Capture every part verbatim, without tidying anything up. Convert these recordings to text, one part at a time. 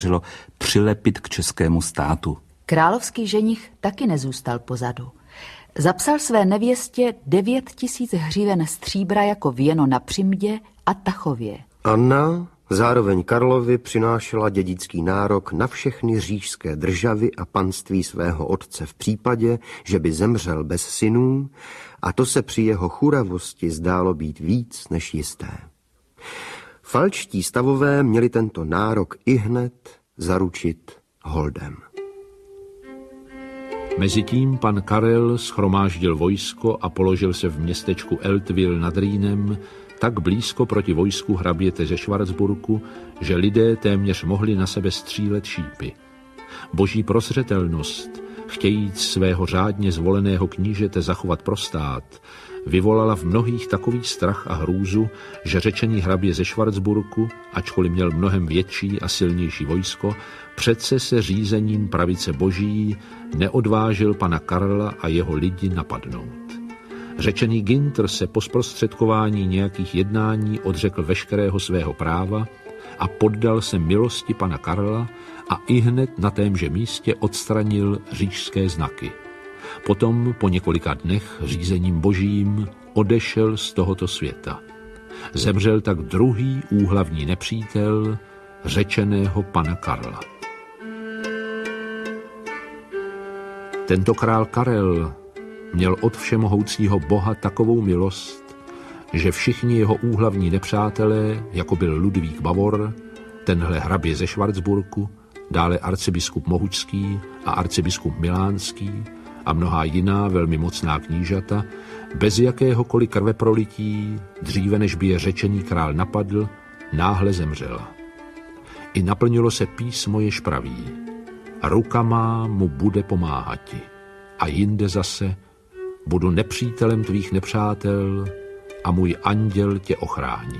přilepit k českému státu. Královský ženich taky nezůstal pozadu. Zapsal své nevěstě devět tisíc hříven stříbra jako věno na Přimdě a Tachově. Anna zároveň Karlovi přinášela dědický nárok na všechny říšské državy a panství svého otce v případě, že by zemřel bez synů, a to se při jeho churavosti zdálo být víc než jisté. Falčtí stavové měli tento nárok ihned zaručit holdem. Mezitím pan Karel shromáždil vojsko a položil se v městečku Eltvil nad Rýnem tak blízko proti vojsku hraběte ze Švarcburku, že lidé téměř mohli na sebe střílet šípy. Boží prozřetelnost, chtějíc svého řádně zvoleného knížete zachovat pro stát, vyvolala v mnohých takový strach a hrůzu, že řečený hrabě ze Švarcburku, ačkoliv měl mnohem větší a silnější vojsko, přece se řízením pravice boží neodvážil pana Karla a jeho lidi napadnout. Řečený Günther se po zprostředkování nějakých jednání odřekl veškerého svého práva a poddal se milosti pana Karla a ihned na témže místě odstranil říšské znaky. Potom po několika dnech řízením božím odešel z tohoto světa. Zemřel tak druhý úhlavní nepřítel řečeného pana Karla. Tento král Karel měl od všemohoucího Boha takovou milost, že všichni jeho úhlavní nepřátelé, jako byl Ludvík Bavor, tenhle hrabě ze Švarcburku, dále arcibiskup Mohučský a arcibiskup Milánský a mnohá jiná velmi mocná knížata, bez jakéhokoliv krveprolití, dříve než by je řečený král napadl, náhle zemřela. I naplnilo se písmo, jež praví: ruka má mu bude pomáhati, a jinde zase: budu nepřítelem tvých nepřátel a můj anděl tě ochrání.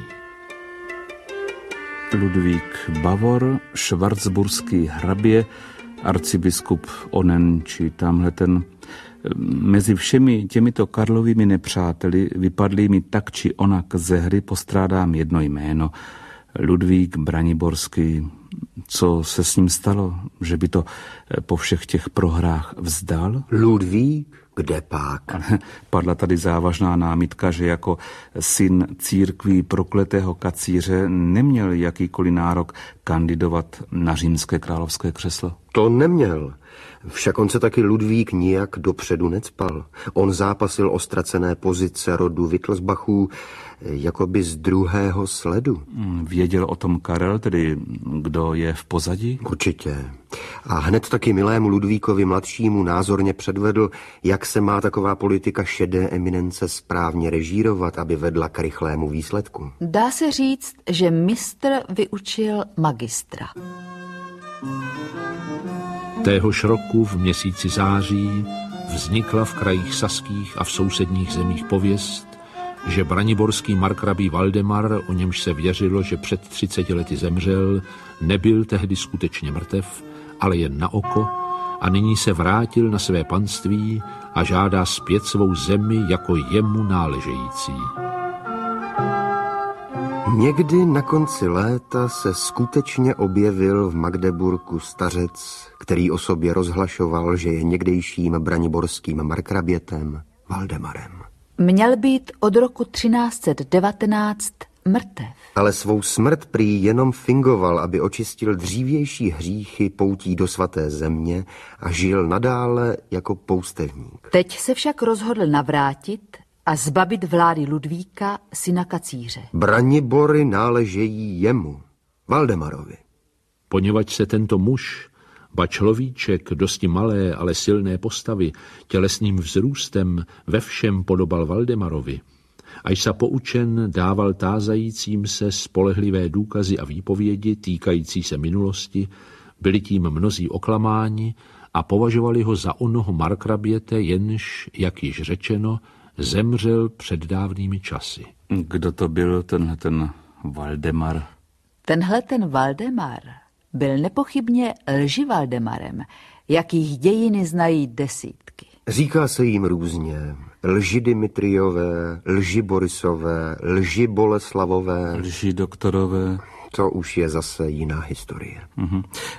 Ludvík Bavor, švarcburský hrabě, arcibiskup onen či tamhle ten. Mezi všemi těmito Karlovými nepřáteli vypadly mi tak či onak ze hry, postrádám jedno jméno. Ludvík Braniborský. Co se s ním stalo? Že by to po všech těch prohrách vzdal? Ludvík? Kde pak? Padla tady závažná námitka, že jako syn církví prokletého kacíře neměl jakýkoliv nárok kandidovat na římské královské křeslo. To neměl. Však on se taky Ludvík nijak dopředu necpal. On zápasil o ztracené pozice rodu Wittelsbachů jakoby z druhého sledu. Věděl o tom Karel, tedy kdo je v pozadí? Určitě. A hned taky milému Ludvíkovi mladšímu názorně předvedl, jak se má taková politika šedé eminence správně režírovat, aby vedla k rychlému výsledku. Dá se říct, že mistr vyučil magistra. Téhož roku v měsíci září vznikla v krajích saských a v sousedních zemích pověst, že braniborský markrabí Valdemar, o němž se věřilo, že před třiceti lety zemřel, nebyl tehdy skutečně mrtev, ale jen na oko, a nyní se vrátil na své panství a žádá zpět svou zemi jako jemu náležející. Někdy na konci léta se skutečně objevil v Magdeburku stařec, který o sobě rozhlašoval, že je někdejším braniborským markrabětem Valdemarem. Měl být od roku třináct set devatenáct mrtev. Ale svou smrt prý jenom fingoval, aby očistil dřívější hříchy poutí do svaté země a žil nadále jako poustevník. Teď se však rozhodl navrátit a zbavit vlády Ludvíka, syna kacíře. Branibory náležejí jemu, Valdemarovi. Poněvadž se tento muž, ba človíček dosti malé, ale silné postavy, tělesným vzrůstem ve všem podobal Valdemarovi, až se poučen dával tázajícím se spolehlivé důkazy a výpovědi týkající se minulosti, byli tím mnozí oklamáni a považovali ho za onoho markraběte, jenž, jak již řečeno, zemřel před dávnými časy. Kdo to byl tenhle ten Valdemar? Tenhle ten Valdemar byl nepochybně lži Valdemarem, jakých dějiny znají desítky. Říká se jim různě. Lži Dimitriové, lži Borisové, lži Boleslavové. Lži doktorové. To už je zase jiná historie. Mm-hmm.